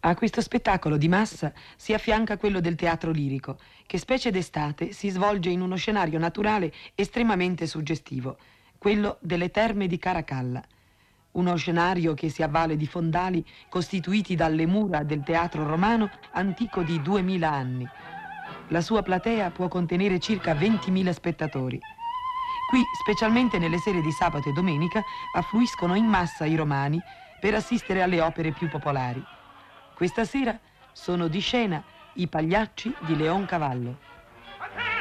A questo spettacolo di massa si affianca quello del teatro lirico, che specie d'estate si svolge in uno scenario naturale estremamente suggestivo, quello delle Terme di Caracalla. Uno scenario che si avvale di fondali costituiti dalle mura del teatro romano antico di 2000 anni. La sua platea può contenere circa 20.000 spettatori. Qui, specialmente nelle sere di sabato e domenica, affluiscono in massa i romani per assistere alle opere più popolari. Questa sera sono di scena i Pagliacci di Leoncavallo.